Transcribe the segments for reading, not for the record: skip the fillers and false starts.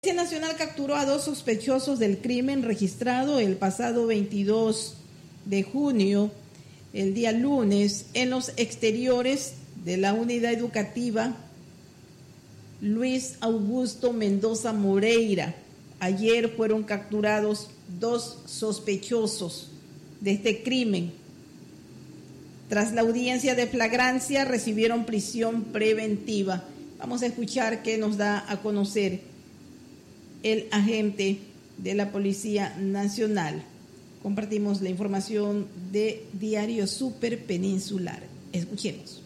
La Policía Nacional capturó a 2 sospechosos del crimen registrado el pasado 22 de junio, el día lunes, en los exteriores de la unidad educativa Luis Augusto Mendoza Moreira. Ayer fueron capturados 2 sospechosos de este crimen. Tras la audiencia de flagrancia recibieron prisión preventiva. Vamos a escuchar qué nos da a conocer el agente de la Policía Nacional. Compartimos la información de Diario Super Peninsular. Escuchemos.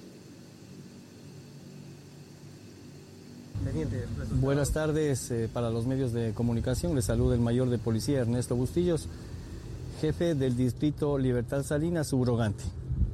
Buenas tardes para los medios de comunicación. Les saluda el mayor de policía Ernesto Bustillos, jefe del distrito Libertad Salinas, subrogante.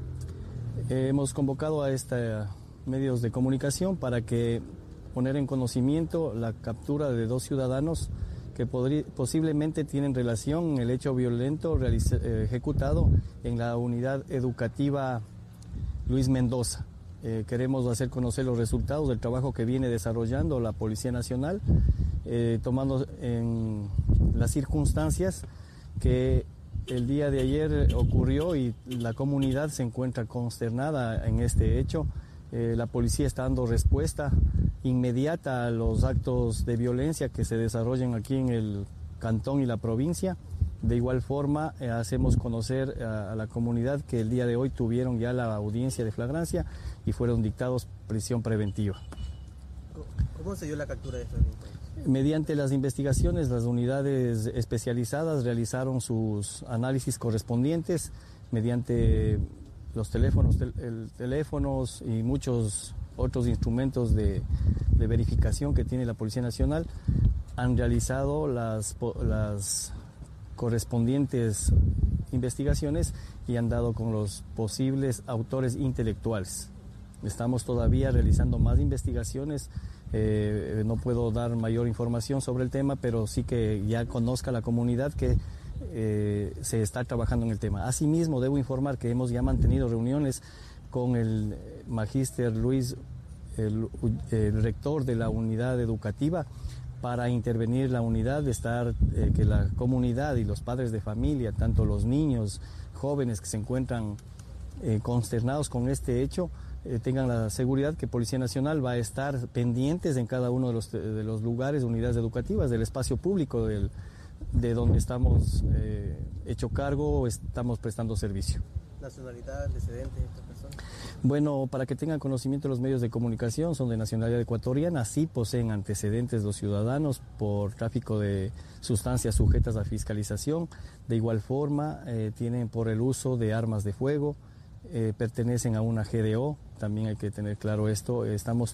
Hemos convocado a estos medios de comunicación para que poner en conocimiento la captura de 2 ciudadanos que posiblemente tienen relación en el hecho violento ejecutado en la unidad educativa Luis Mendoza. Queremos hacer conocer los resultados del trabajo que viene desarrollando la Policía Nacional, tomando en las circunstancias que el día de ayer ocurrió y la comunidad se encuentra consternada en este hecho. La policía está dando respuesta inmediata a los actos de violencia que se desarrollan aquí en el cantón y la provincia. De igual forma, hacemos conocer a la comunidad que el día de hoy tuvieron ya la audiencia de flagrancia y fueron dictados prisión preventiva. ¿Cómo se dio la captura de estos delincuentes? Mediante las investigaciones, las unidades especializadas realizaron sus análisis correspondientes mediante los teléfonos y muchos otros instrumentos de verificación que tiene la Policía Nacional. Han realizado las correspondientes investigaciones y han dado con los posibles autores intelectuales. Estamos todavía realizando más investigaciones. No puedo dar mayor información sobre el tema, pero sí que ya conozca la comunidad que se está trabajando en el tema. Asimismo, debo informar que hemos ya mantenido reuniones con el magíster Luis, el rector de la unidad educativa, para intervenir la unidad, que la comunidad y los padres de familia, tanto los niños, jóvenes que se encuentran consternados con este hecho, tengan la seguridad que Policía Nacional va a estar pendientes en cada uno de los lugares, unidades educativas, del espacio público de donde estamos hecho cargo o estamos prestando servicio. ¿Nacionalidad, antecedentes de estas personas? Bueno, para que tengan conocimiento los medios de comunicación, son de nacionalidad ecuatoriana, sí poseen antecedentes los ciudadanos por tráfico de sustancias sujetas a fiscalización. De igual forma, tienen por el uso de armas de fuego, pertenecen a una GDO, también hay que tener claro esto.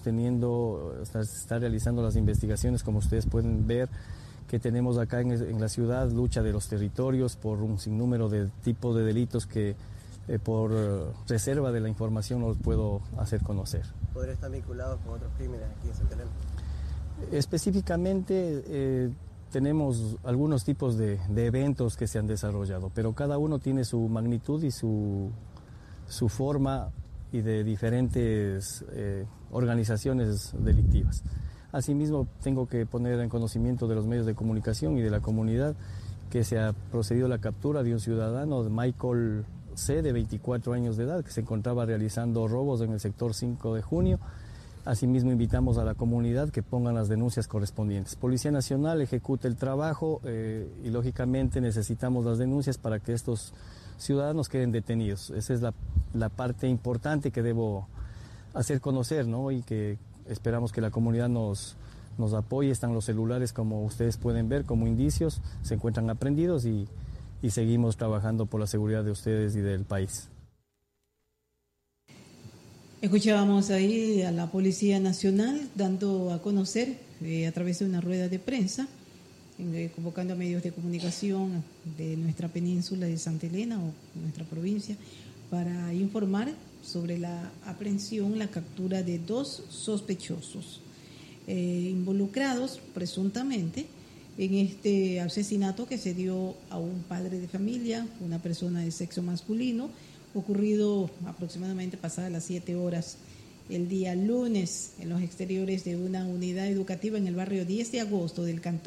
Está realizando las investigaciones, como ustedes pueden ver, que tenemos acá en la ciudad, lucha de los territorios por un sinnúmero de tipos de delitos que por reserva de la información no los puedo hacer conocer. ¿Podrían estar vinculados con otros crímenes aquí en Santa Elena? Específicamente tenemos algunos tipos de eventos que se han desarrollado, pero cada uno tiene su magnitud y su forma y de diferentes organizaciones delictivas. Asimismo, tengo que poner en conocimiento de los medios de comunicación y de la comunidad que se ha procedido a la captura de un ciudadano, Michael C., de 24 años de edad, que se encontraba realizando robos en el sector 5 de junio. Asimismo, invitamos a la comunidad que pongan las denuncias correspondientes. Policía Nacional ejecuta el trabajo y, lógicamente, necesitamos las denuncias para que estos ciudadanos queden detenidos. Esa es la parte importante que debo hacer conocer, ¿no? Y que esperamos que la comunidad nos apoye. Están los celulares, como ustedes pueden ver, como indicios, se encuentran aprendidos y seguimos trabajando por la seguridad de ustedes y del país. Escuchábamos ahí a la Policía Nacional dando a conocer a través de una rueda de prensa, convocando a medios de comunicación de nuestra península de Santa Elena o nuestra provincia para informar sobre la aprehensión, la captura de 2 sospechosos involucrados presuntamente en este asesinato que se dio a un padre de familia, una persona de sexo masculino, ocurrido aproximadamente pasadas las 7 horas el día lunes en los exteriores de una unidad educativa en el barrio 10 de agosto del cantón